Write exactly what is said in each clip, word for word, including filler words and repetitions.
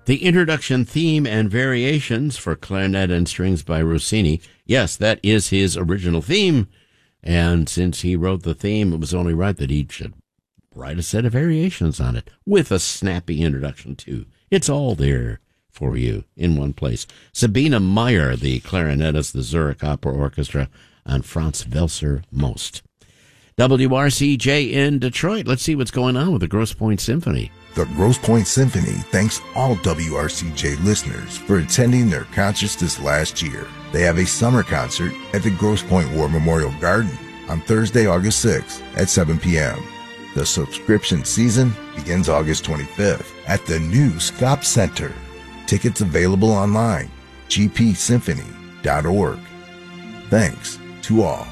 The introduction theme and variations for clarinet and strings by Rossini. Yes, that is his original theme. And since he wrote the theme, it was only right that he should write a set of variations on it with a snappy introduction, too. It's all there for you in one place. Sabina Meyer, the clarinetist, the Zurich Opera Orchestra, and Franz Welser Most. W R C J in Detroit. Let's see what's going on with the Grosse Pointe Symphony. The Grosse Pointe Symphony thanks all W R C J listeners for attending their concerts this last year. They have a summer concert at the Grosse Pointe War Memorial Garden on Thursday, August sixth at seven p.m. The subscription season begins August twenty-fifth at the new Scop Center. Tickets available online, g p symphony dot org. Thanks to all.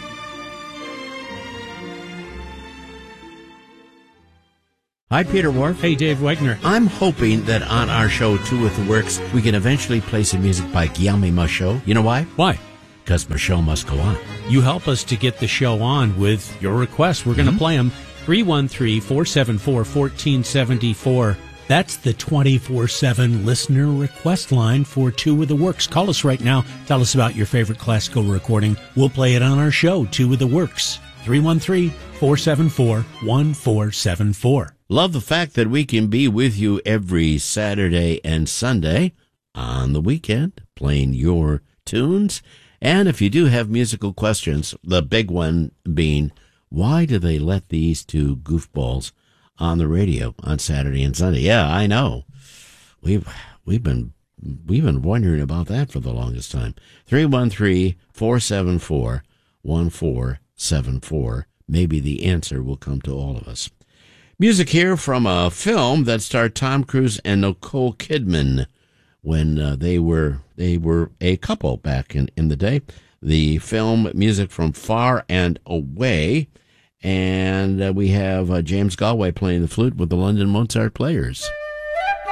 Hi, Peter Wharf. Hey, Dave Wegner. I'm hoping that on our show, Two with the Works, we can eventually play some music by Guillaume Michaud. You know why? Why? Because Michaud must go on. You help us to get the show on with your requests. We're going to mm-hmm. play them. three one three, four seven four, one four seven four. That's the twenty-four seven listener request line for Two with the Works. Call us right now. Tell us about your favorite classical recording. We'll play it on our show, Two with the Works. three one three, four seven four, one four seven four. Love the fact that we can be with you every Saturday and Sunday on the weekend, playing your tunes. And if you do have musical questions, the big one being, why do they let these two goofballs on the radio on Saturday and Sunday? Yeah, I know. We've we've been we've been wondering about that for the longest time. three one three, four seven four, one four seven four. Maybe the answer will come to all of us. Music here from a film that starred Tom Cruise and Nicole Kidman when uh, they were they were a couple back in, in the day. The film music from Far and Away, and uh, we have uh, James Galway playing the flute with the London Mozart Players.